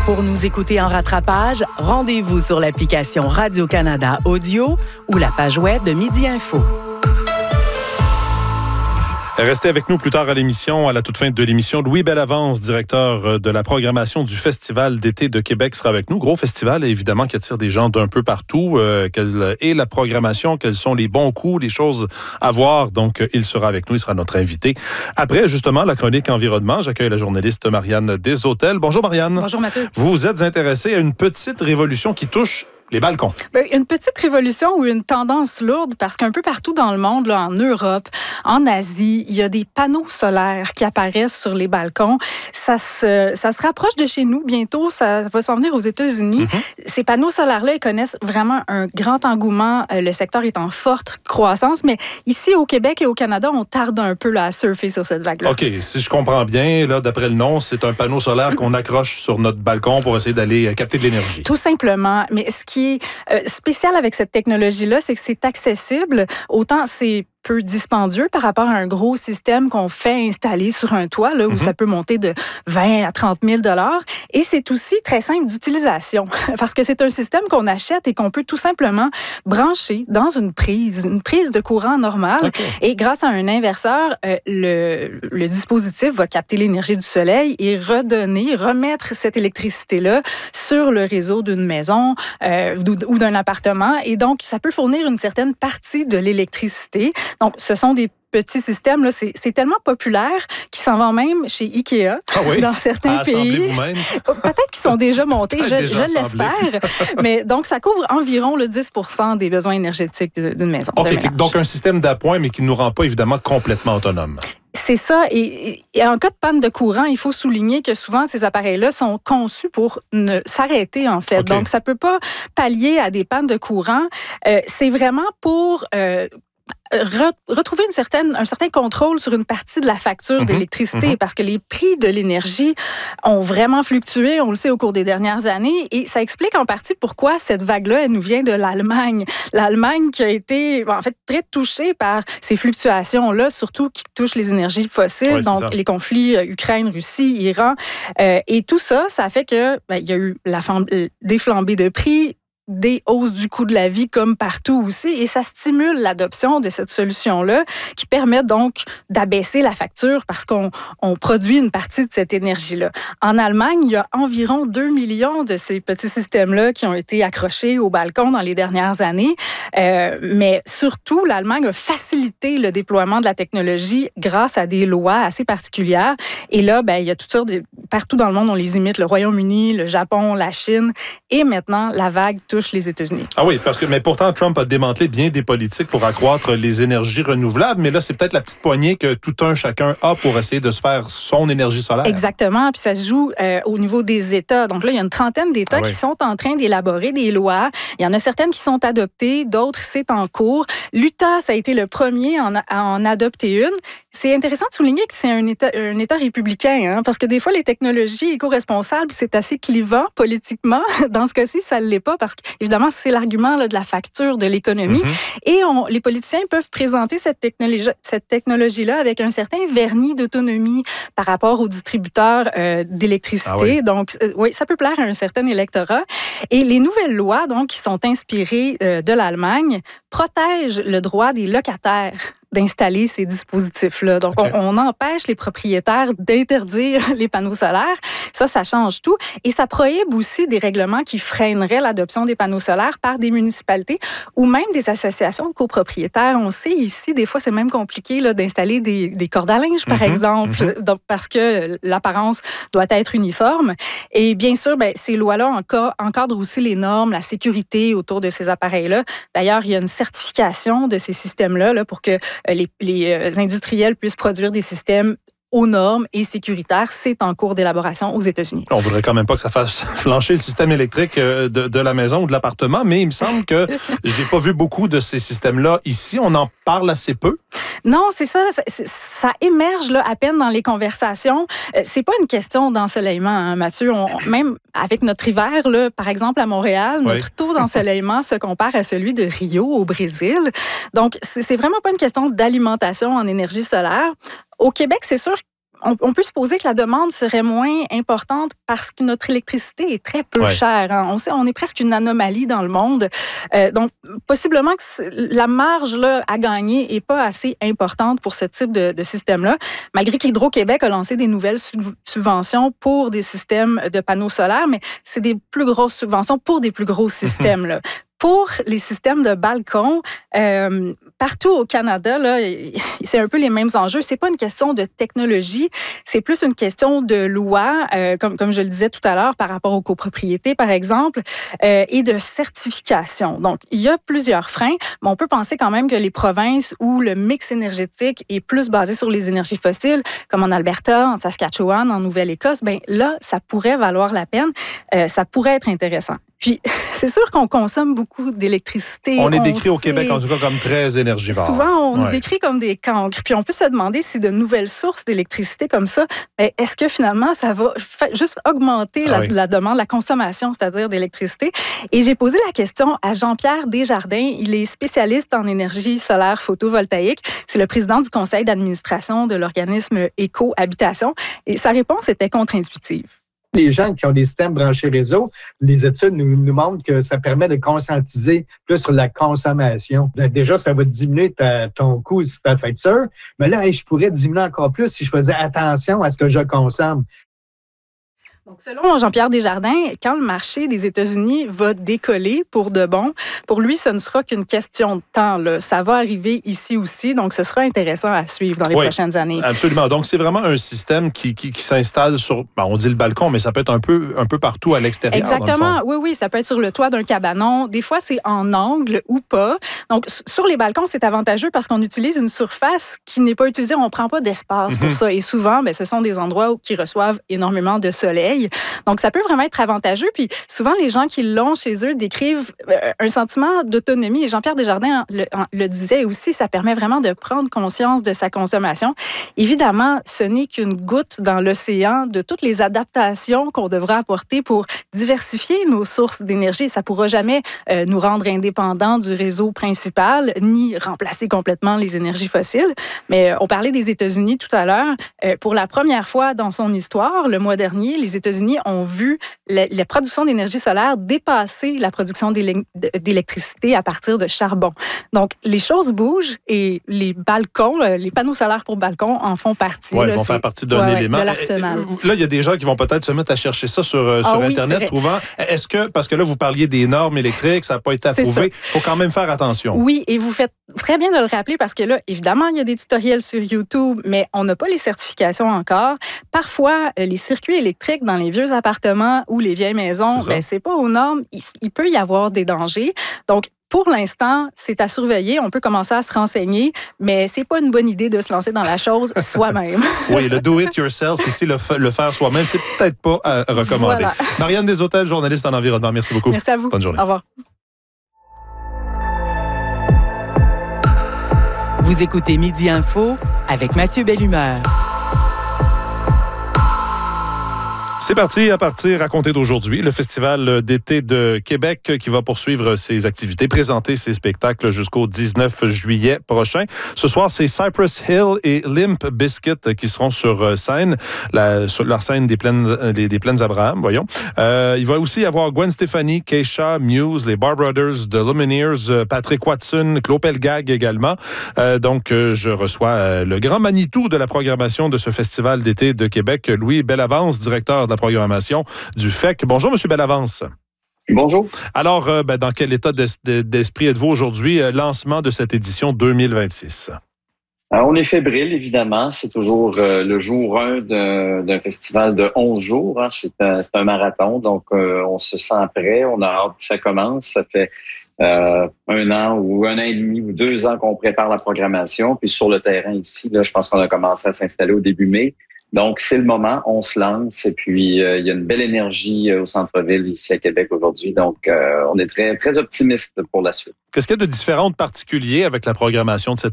Pour nous écouter en rattrapage, rendez-vous sur l'application Radio-Canada Audio ou la page web de Midi Info. Restez avec nous plus tard à l'émission, à la toute fin de l'émission. Louis Bellavance, directeur de la programmation du Festival d'été de Québec, sera avec nous. Gros festival, évidemment, qui attire des gens d'un peu partout. Quelle est la programmation? Quels sont les bons coups, les choses à voir? Donc, il sera avec nous, il sera notre invité. Après, justement, la chronique environnement, j'accueille la journaliste Marianne Deshôtels. Bonjour, Marianne. Bonjour, Mathieu. Vous vous êtes intéressée à une petite révolution qui touche les balcons. Une petite révolution ou une tendance lourde parce qu'un peu partout dans le monde, là, en Europe, en Asie, il y a des panneaux solaires qui apparaissent sur les balcons. Ça se rapproche de chez nous bientôt. Ça va s'en venir aux États-Unis. Ces panneaux solaires-là, ils connaissent vraiment un grand engouement. Le secteur est en forte croissance. Mais ici, au Québec et au Canada, on tarde un peu là, à surfer sur cette vague-là. OK. Si je comprends bien, là, d'après le nom, c'est un panneau solaire qu'on accroche sur notre balcon pour essayer d'aller capter de l'énergie. Tout simplement. Mais ce qui est spécial avec cette technologie-là, c'est que c'est accessible. Autant c'est peu dispendieux par rapport à un gros système qu'on fait installer sur un toit, là, où ça peut monter de 20 à 30 000 $. Et c'est aussi très simple d'utilisation parce que c'est un système qu'on achète et qu'on peut tout simplement brancher dans une prise de courant normale. Okay. Et grâce à un inverseur, le dispositif va capter l'énergie du soleil et remettre cette électricité-là sur le réseau d'une maison ou d'un appartement. Et donc, ça peut fournir une certaine partie de l'électricité. Donc, ce sont des petits systèmes, là, c'est tellement populaire qu'ils s'en vendent même chez Ikea dans certains pays. Vous-même. Peut-être qu'ils sont déjà montés, je l'espère. Mais donc, ça couvre environ le 10% des besoins énergétiques d'une maison. OK, donc un système d'appoint, mais qui ne nous rend pas évidemment complètement autonomes. C'est ça. Et en cas de panne de courant, il faut souligner que souvent, ces appareils-là sont conçus pour s'arrêter, en fait. Okay. Donc, ça ne peut pas pallier à des pannes de courant. C'est vraiment pour retrouver un certain contrôle sur une partie de la facture d'électricité parce que les prix de l'énergie ont vraiment fluctué, on le sait, au cours des dernières années. Et ça explique en partie pourquoi cette vague-là, elle nous vient de l'Allemagne. L'Allemagne qui a été, en fait, très touchée par ces fluctuations-là, surtout qui touchent les énergies fossiles, donc les conflits Ukraine, Russie, Iran. Et tout ça, ça fait que il y a eu des flambées de prix, des hausses du coût de la vie comme partout aussi, et ça stimule l'adoption de cette solution-là qui permet donc d'abaisser la facture parce qu'on produit une partie de cette énergie-là. En Allemagne, il y a environ 2 millions de ces petits systèmes-là qui ont été accrochés au balcon dans les dernières années, mais surtout, l'Allemagne a facilité le déploiement de la technologie grâce à des lois assez particulières, et là, il y a toutes sortes partout dans le monde, on les imite, le Royaume-Uni, le Japon, la Chine, et maintenant, la vague touche les États-Unis. Ah oui, mais pourtant, Trump a démantelé bien des politiques pour accroître les énergies renouvelables, mais là, c'est peut-être la petite poignée que tout un chacun a pour essayer de se faire son énergie solaire. Exactement, puis ça se joue au niveau des États. Donc là, il y a une trentaine d'États qui sont en train d'élaborer des lois. Il y en a certaines qui sont adoptées, d'autres, c'est en cours. L'Utah, ça a été le premier à en adopter une. C'est intéressant de souligner que c'est un État républicain, parce que des fois, les technologies éco-responsables, c'est assez clivant politiquement. Dans ce cas-ci, ça ne l'est pas parce qu'évidemment, c'est l'argument là, de la facture de l'économie. Et les politiciens peuvent présenter cette technologie-là avec un certain vernis d'autonomie par rapport aux distributeurs d'électricité. Donc, oui, ça peut plaire à un certain électorat. Et les nouvelles lois, donc, qui sont inspirées de l'Allemagne, protègent le droit des locataires d'installer ces dispositifs-là. Donc, on empêche les propriétaires d'interdire les panneaux solaires. Ça change tout. Et ça prohibe aussi des règlements qui freineraient l'adoption des panneaux solaires par des municipalités ou même des associations de copropriétaires. On sait ici, des fois, c'est même compliqué là, d'installer des cordes à linge, par exemple, donc, parce que l'apparence doit être uniforme. Et bien sûr, ces lois-là encadrent aussi les normes, la sécurité autour de ces appareils-là. D'ailleurs, il y a une certification de ces systèmes-là là, pour que les industriels puissent produire des systèmes aux normes et sécuritaires. C'est en cours d'élaboration aux États-Unis. On voudrait quand même pas que ça fasse flancher le système électrique de la maison ou de l'appartement, mais il me semble que j'ai pas vu beaucoup de ces systèmes-là ici. On en parle assez peu. Non, c'est ça. Ça émerge là, à peine dans les conversations. C'est pas une question d'ensoleillement, hein, Mathieu. Même avec notre hiver, là, par exemple à Montréal, notre taux d'ensoleillement se compare à celui de Rio au Brésil. Donc, c'est vraiment pas une question d'alimentation en énergie solaire. Au Québec, c'est sûr on peut supposer que la demande serait moins importante parce que notre électricité est très peu chère. Hein. On sait, on est presque une anomalie dans le monde. Donc, possiblement que la marge là, à gagner n'est pas assez importante pour ce type de système-là, malgré qu'Hydro-Québec a lancé des nouvelles subventions pour des systèmes de panneaux solaires, mais c'est des plus grosses subventions pour des plus gros systèmes. Là. Pour les systèmes de balcons, partout au Canada, là, c'est un peu les mêmes enjeux. C'est pas une question de technologie, c'est plus une question de loi, comme je le disais tout à l'heure, par rapport aux copropriétés, par exemple, et de certification. Donc, il y a plusieurs freins, mais on peut penser quand même que les provinces où le mix énergétique est plus basé sur les énergies fossiles, comme en Alberta, en Saskatchewan, en Nouvelle-Écosse, ben là, ça pourrait valoir la peine, ça pourrait être intéressant. Puis, c'est sûr qu'on consomme beaucoup d'électricité. On est décrit au Québec, en tout cas, comme très énergivore. Souvent, on est décrit comme des cancres. Puis, on peut se demander si de nouvelles sources d'électricité comme ça, est-ce que finalement, ça va juste augmenter la demande, la consommation, c'est-à-dire d'électricité? Et j'ai posé la question à Jean-Pierre Desjardins. Il est spécialiste en énergie solaire photovoltaïque. C'est le président du conseil d'administration de l'organisme Éco-Habitation. Et sa réponse était contre-intuitive. Les gens qui ont des systèmes branchés réseau, les études nous montrent que ça permet de conscientiser plus sur la consommation. Déjà, ça va diminuer ton coût sur ta facture, mais là, je pourrais diminuer encore plus si je faisais attention à ce que je consomme. Donc, selon Jean-Pierre Desjardins, quand le marché des États-Unis va décoller pour de bon, pour lui, ce ne sera qu'une question de temps. Là. Ça va arriver ici aussi, donc ce sera intéressant à suivre dans les prochaines années. Absolument. Donc, c'est vraiment un système qui s'installe sur, on dit le balcon, mais ça peut être un peu partout à l'extérieur. Exactement. Oui, ça peut être sur le toit d'un cabanon. Des fois, c'est en angle ou pas. Donc, sur les balcons, c'est avantageux parce qu'on utilise une surface qui n'est pas utilisée. On ne prend pas d'espace pour ça. Et souvent, ce sont des endroits qui reçoivent énormément de soleil. Donc, ça peut vraiment être avantageux. Puis, souvent, les gens qui l'ont chez eux décrivent un sentiment d'autonomie. Et Jean-Pierre Desjardins le disait aussi, ça permet vraiment de prendre conscience de sa consommation. Évidemment, ce n'est qu'une goutte dans l'océan de toutes les adaptations qu'on devra apporter pour diversifier nos sources d'énergie. Ça ne pourra jamais nous rendre indépendants du réseau principal, ni remplacer complètement les énergies fossiles. Mais on parlait des États-Unis tout à l'heure. Pour la première fois dans son histoire, le mois dernier, les États-Unis ont vu la production d'énergie solaire dépasser la production d'électricité à partir de charbon. Donc, les choses bougent et les balcons, les panneaux solaires pour balcons en font partie. Oui, ils vont faire partie d'un élément. De l'arsenal. Là, il y a des gens qui vont peut-être se mettre à chercher ça sur Internet, trouvant... Est-ce que, parce que là, vous parliez des normes électriques, ça n'a pas été approuvé, il faut quand même faire attention. Oui, et vous faites très bien de le rappeler parce que là, évidemment, il y a des tutoriels sur YouTube, mais on n'a pas les certifications encore. Parfois, les circuits électriques dans les vieux appartements ou les vieilles maisons, c'est pas aux normes. Il peut y avoir des dangers. Donc, pour l'instant, c'est à surveiller. On peut commencer à se renseigner, mais c'est pas une bonne idée de se lancer dans la chose soi-même. Oui, le do-it-yourself, ici, le faire soi-même, c'est peut-être pas à recommander. Voilà. Marianne Deshôtels, journaliste en environnement. Merci beaucoup. Merci à vous. Bonne journée. Au revoir. Vous écoutez Midi Info avec Mathieu Bellumeur. C'est parti à compter d'aujourd'hui. Le Festival d'été de Québec qui va poursuivre ses activités, présenter ses spectacles jusqu'au 19 juillet prochain. Ce soir, c'est Cypress Hill et Limp Bizkit qui seront sur scène, sur leur scène des Plaines Abraham, voyons. Il va aussi y avoir Gwen Stefani, Keisha, Muse, les Bar Brothers, The Lumineers, Patrick Watson, Claude Pelgag également. Donc, je reçois le grand Manitou de la programmation de ce Festival d'été de Québec, Louis Bellavance, directeur de la programmation du FEC. Bonjour, M. Bellavance. Bonjour. Alors, dans quel état d'esprit êtes-vous aujourd'hui, lancement de cette édition 2026? Alors, on est fébrile, évidemment. C'est toujours le jour 1 d'un festival de 11 jours. Hein. C'est un marathon, donc on se sent prêt. On a hâte que ça commence. Ça fait 1 an ou 1 an et demi ou 2 ans qu'on prépare la programmation. Puis sur le terrain ici, là, je pense qu'on a commencé à s'installer au début mai. Donc, c'est le moment, on se lance et puis il y a une belle énergie au centre-ville ici à Québec aujourd'hui. Donc, on est très, très optimiste pour la suite. Qu'est-ce qu'il y a de différent, de particulier avec la programmation de cette